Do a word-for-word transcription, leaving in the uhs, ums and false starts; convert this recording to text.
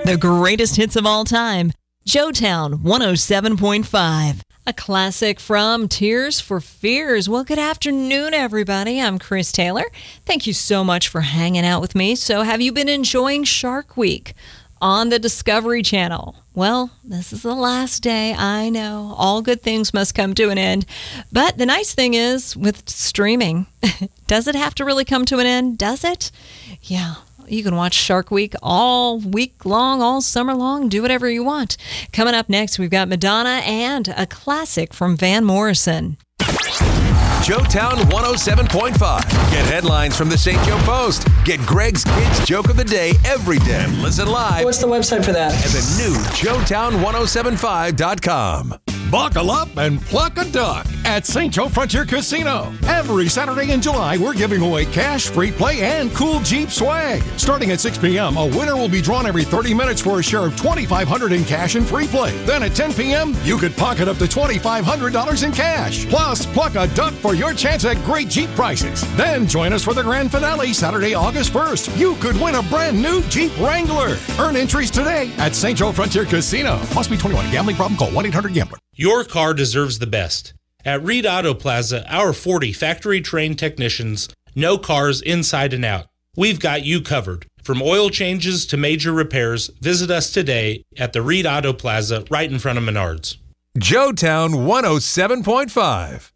the greatest hits of all time. Joetown one oh seven point five. A classic from Tears for Fears. Well, good afternoon, everybody. I'm Chris Taylor. Thank you so much for hanging out with me. So have you been enjoying Shark Week on the Discovery Channel? Well, this is the last day. I know all good things must come to an end. But the nice thing is with streaming, does it have to really come to an end? Does it? Yeah. You can watch Shark Week all week long, all summer long. Do whatever you want. Coming up next, we've got Madonna and a classic from Van Morrison. Joetown one oh seven point five. Get headlines from the Saint Joe Post. Get Greg's Kids Joke of the Day every day. Listen live. What's the website for that? At the new Joetown ten seventy-five dot com. Buckle up and pluck a duck at Saint Joe Frontier Casino. Every Saturday in July, we're giving away cash, free play, and cool Jeep swag. Starting at six p.m., a winner will be drawn every thirty minutes for a share of twenty-five hundred dollars in cash and free play. Then at ten p.m., you could pocket up to twenty-five hundred dollars in cash. Plus, pluck a duck for your chance at great Jeep prices. Then join us for the grand finale Saturday, August first. You could win a brand new Jeep Wrangler. Earn entries today at Saint Joe Frontier Casino. Must be twenty-one. Gambling problem? Call one eight hundred gambler. Your car deserves the best. At Reed Auto Plaza, our forty factory-trained technicians know cars inside and out. We've got you covered. From oil changes to major repairs, visit us today at the Reed Auto Plaza right in front of Menards. Joetown one oh seven point five.